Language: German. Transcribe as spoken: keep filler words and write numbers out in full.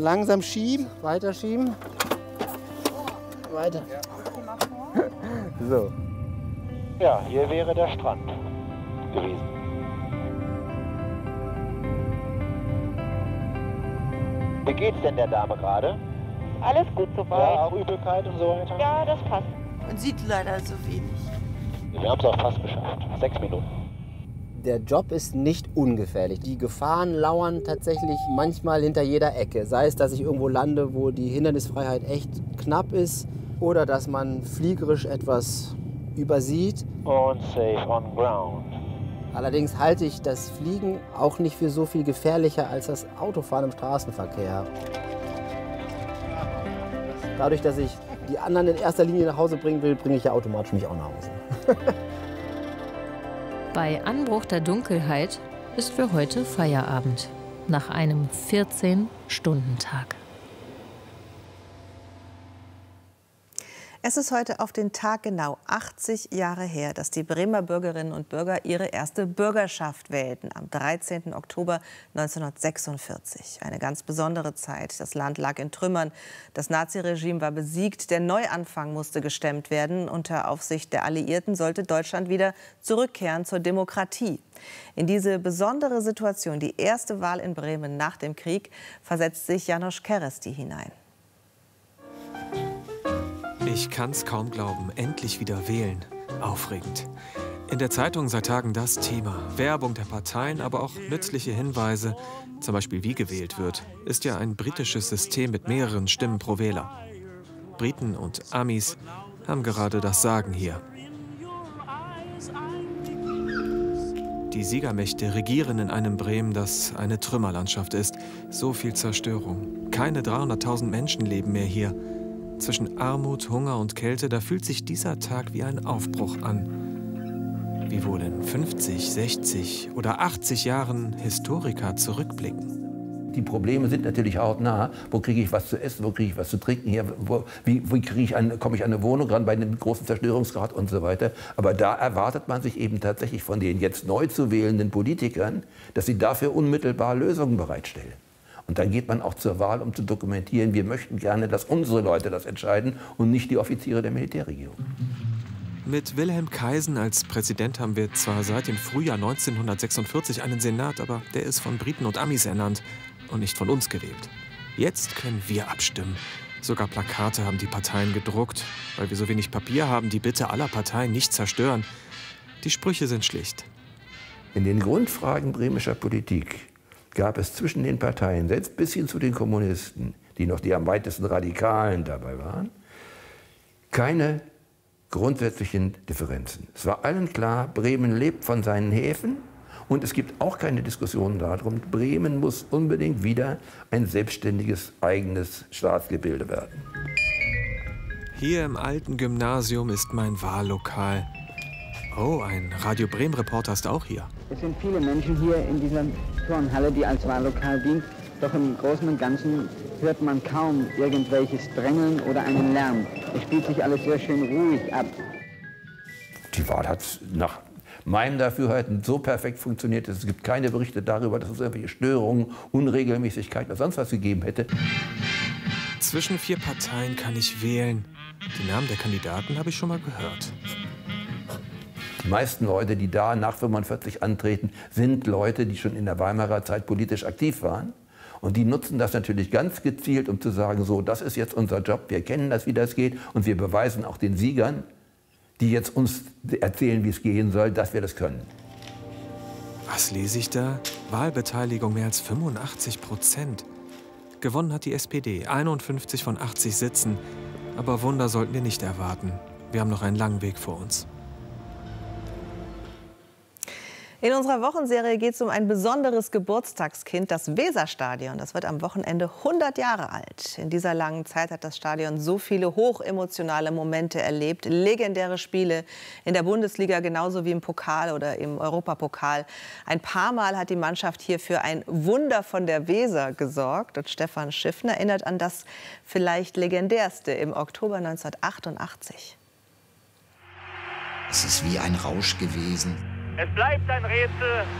Langsam schieben, weiter schieben. Weiter. So. Ja, hier wäre der Strand gewesen. Wie geht's denn der Dame gerade? Alles gut soweit. Ja, auch Übelkeit und so weiter? Ja, das passt. Man sieht leider so wenig. Wir haben es auch fast geschafft. Sechs Minuten. Der Job ist nicht ungefährlich. Die Gefahren lauern tatsächlich manchmal hinter jeder Ecke. Sei es, dass ich irgendwo lande, wo die Hindernisfreiheit echt knapp ist, oder dass man fliegerisch etwas übersieht. Und safe on ground. Allerdings halte ich das Fliegen auch nicht für so viel gefährlicher als das Autofahren im Straßenverkehr. Dadurch, dass ich die anderen in erster Linie nach Hause bringen will, bringe ich ja automatisch mich auch nach Hause. Bei Anbruch der Dunkelheit ist für heute Feierabend. Nach einem vierzehn-Stunden-Tag. Es ist heute auf den Tag genau achtzig Jahre her, dass die Bremer Bürgerinnen und Bürger ihre erste Bürgerschaft wählten, am dreizehnten Oktober neunzehnhundertsechsundvierzig. Eine ganz besondere Zeit. Das Land lag in Trümmern, das Naziregime war besiegt, der Neuanfang musste gestemmt werden. Unter Aufsicht der Alliierten sollte Deutschland wieder zurückkehren zur Demokratie. In diese besondere Situation, die erste Wahl in Bremen nach dem Krieg, versetzt sich János Kereszty hinein. Ich kann's kaum glauben, endlich wieder wählen. Aufregend. In der Zeitung seit Tagen das Thema. Werbung der Parteien, aber auch nützliche Hinweise, zum Beispiel wie gewählt wird, ist ja ein britisches System mit mehreren Stimmen pro Wähler. Briten und Amis haben gerade das Sagen hier. Die Siegermächte regieren in einem Bremen, das eine Trümmerlandschaft ist. So viel Zerstörung. Keine dreihunderttausend Menschen leben mehr hier. Zwischen Armut, Hunger und Kälte, da fühlt sich dieser Tag wie ein Aufbruch an. Wie wohl in fünfzig, sechzig oder achtzig Jahren Historiker zurückblicken. Die Probleme sind natürlich hautnah. Wo kriege ich was zu essen, wo kriege ich was zu trinken, hier, wo, wie, wie kriege ich eine, komme ich an eine Wohnung ran bei einem großen Zerstörungsgrad und so weiter. Aber da erwartet man sich eben tatsächlich von den jetzt neu zu wählenden Politikern, dass sie dafür unmittelbar Lösungen bereitstellen. Und dann geht man auch zur Wahl, um zu dokumentieren, wir möchten gerne, dass unsere Leute das entscheiden und nicht die Offiziere der Militärregierung. Mit Wilhelm Kaisen als Präsident haben wir zwar seit dem Frühjahr neunzehnhundertsechsundvierzig einen Senat, aber der ist von Briten und Amis ernannt und nicht von uns gewählt. Jetzt können wir abstimmen. Sogar Plakate haben die Parteien gedruckt, weil wir so wenig Papier haben, die Bitte aller Parteien nicht zerstören. Die Sprüche sind schlicht. In den Grundfragen bremischer Politik gab es zwischen den Parteien, selbst bis hin zu den Kommunisten, die noch die am weitesten Radikalen dabei waren, keine grundsätzlichen Differenzen. Es war allen klar, Bremen lebt von seinen Häfen und es gibt auch keine Diskussionen darum, Bremen muss unbedingt wieder ein selbstständiges, eigenes Staatsgebilde werden. Hier im alten Gymnasium ist mein Wahllokal. Oh, ein Radio Bremen-Reporter ist auch hier. Es sind viele Menschen hier in dieser Turnhalle, die als Wahllokal dient. Doch im Großen und Ganzen hört man kaum irgendwelches Drängeln oder einen Lärm. Es spielt sich alles sehr schön ruhig ab. Die Wahl hat nach meinem Dafürhalten so perfekt funktioniert, dass es gibt keine Berichte darüber, dass es irgendwelche Störungen, Unregelmäßigkeiten oder sonst was gegeben hätte. Zwischen vier Parteien kann ich wählen. Die Namen der Kandidaten habe ich schon mal gehört. Die meisten Leute, die da nach fünfundvierzig antreten, sind Leute, die schon in der Weimarer Zeit politisch aktiv waren. Und die nutzen das natürlich ganz gezielt, um zu sagen, so, das ist jetzt unser Job, wir kennen das, wie das geht. Und wir beweisen auch den Siegern, die jetzt uns erzählen, wie es gehen soll, dass wir das können. Was lese ich da? Wahlbeteiligung mehr als fünfundachtzig Prozent. Gewonnen hat die S P D, einundfünfzig von achtzig Sitzen. Aber Wunder sollten wir nicht erwarten. Wir haben noch einen langen Weg vor uns. In unserer Wochenserie geht es um ein besonderes Geburtstagskind, das Weserstadion. Das wird am Wochenende hundert Jahre alt. In dieser langen Zeit hat das Stadion so viele hochemotionale Momente erlebt, legendäre Spiele in der Bundesliga genauso wie im Pokal oder im Europapokal. Ein paar Mal hat die Mannschaft hier für ein Wunder von der Weser gesorgt. Und Stefan Schiffner erinnert an das vielleicht legendärste im Oktober neunzehnhundertachtundachtzig. Es ist wie ein Rausch gewesen. Es bleibt ein Rätsel,